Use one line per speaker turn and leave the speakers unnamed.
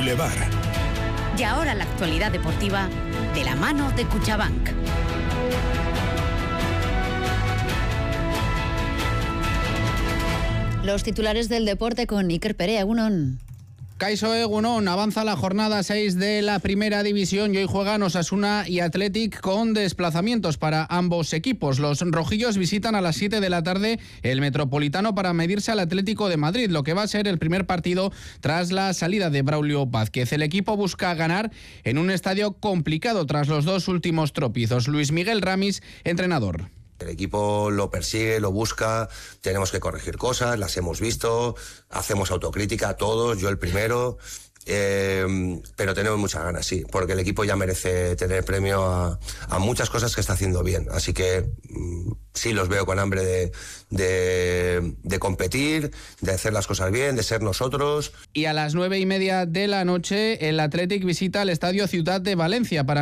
Boulevard.
Y ahora la actualidad deportiva de la mano de Cuchabank.
Los titulares del deporte con Iker Perea, Egunon.
Kaixo Egunon, avanza la jornada 6 de la primera división y hoy juegan Osasuna y Athletic con desplazamientos para ambos equipos. Los rojillos visitan a las 7 de la tarde el Metropolitano para medirse al Atlético de Madrid, lo que va a ser el primer partido tras la salida de Braulio Vázquez. El equipo busca ganar en un estadio complicado tras los dos últimos tropiezos. Luis Miguel Ramis, entrenador.
El equipo lo persigue, lo busca, tenemos que corregir cosas, las hemos visto, hacemos autocrítica todos, yo el primero, pero tenemos muchas ganas, sí, porque el equipo ya merece tener premio a muchas cosas que está haciendo bien, así que sí los veo con hambre de competir, de hacer las cosas bien, de ser nosotros.
Y a las 9:30 de la noche el Athletic visita el Estadio Ciutat de Valencia para